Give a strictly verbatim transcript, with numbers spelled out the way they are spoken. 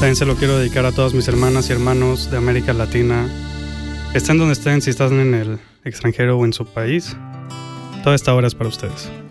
También se lo quiero dedicar a todas mis hermanas y hermanos de América Latina. Estén donde estén, si están en el extranjero o en su país, toda esta hora es para ustedes.